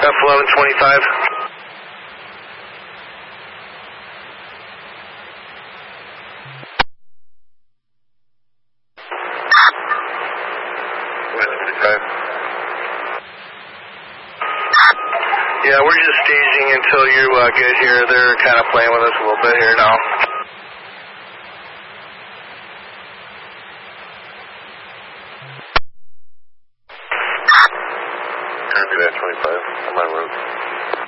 F1125. Yeah, we're just staging until you get here. They're kind of playing with us a little bit here now. Copy that 25 on my road.